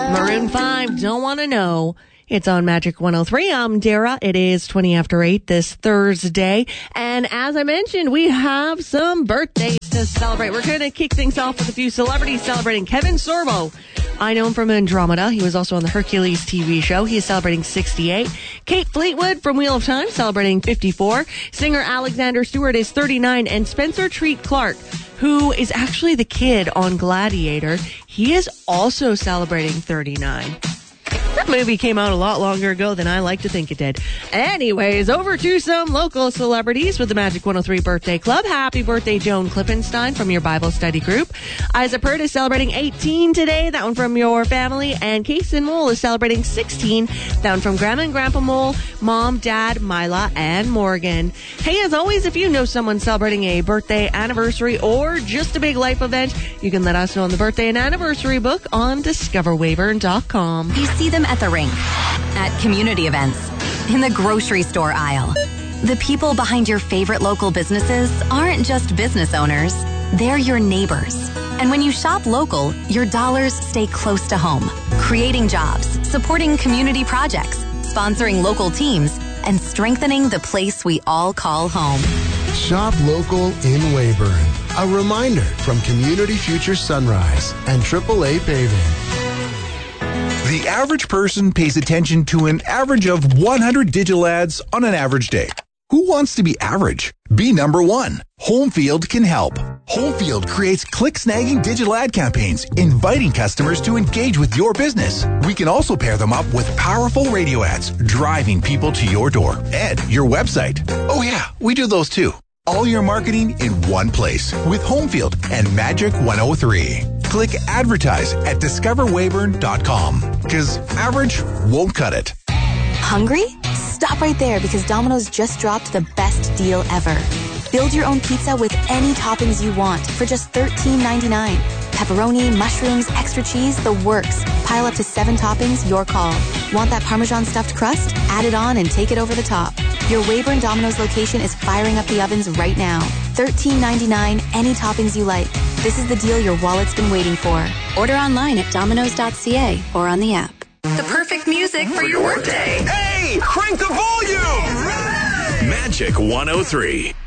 Maroon 5, Don't Want to Know. It's on Magic 103. I'm Dara. It is 20 after 8 this Thursday. And as I mentioned, we have some birthdays to celebrate. We're going to kick things off with a few celebrities celebrating. Kevin Sorbo. I know him from Andromeda. He was also on the Hercules TV show. He is celebrating 68. Kate Fleetwood from Wheel of Time celebrating 54. Singer Alexander Stewart is 39. And Spencer Treat Clark, who is actually the kid on Gladiator, he is also celebrating 39. That movie came out a lot longer ago than I like to think it did. Anyways, over to some local celebrities with the Magic 103 Birthday Club. Happy birthday, Joan Klippenstein from your Bible study group. Isa Pert is celebrating 18 today. That one from your family. And Kason Mole is celebrating 16. That one from Grandma and Grandpa Mole, Mom, Dad, Mila, and Morgan. Hey, as always, if you know someone celebrating a birthday, anniversary, or just a big life event, you can let us know in the birthday and anniversary book on discoverweyburn.com. You see them at the rink, at community events, in the grocery store aisle. The people behind your favorite local businesses aren't just business owners, they're your neighbors. And when you shop local, your dollars stay close to home, creating jobs, supporting community projects, sponsoring local teams, and strengthening the place we all call home. Shop local in Weyburn. A reminder from Community Future Sunrise and AAA Paving. The average person pays attention to an average of 100 digital ads on an average day. Who wants to be average? Be number one. Homefield can help. Homefield creates click-snagging digital ad campaigns, inviting customers to engage with your business. We can also pair them up with powerful radio ads, driving people to your door and your website. Oh yeah, we do those too. All your marketing in one place with Homefield and Magic 103. Click advertise at discoverweyburn.com because average won't cut it. Hungry? Stop right there because Domino's just dropped the best deal ever. Build your own pizza with any toppings you want for just $13.99. Pepperoni, mushrooms, extra cheese, the works. Pile up to 7 toppings, your call. Want that Parmesan stuffed crust? Add it on and take it over the top. Your Weyburn Domino's location is firing up the ovens right now. $13.99, any toppings you like. This is the deal your wallet's been waiting for. Order online at domino's.ca or on the app. The perfect music for your workday. Hey, crank the volume! Magic 103.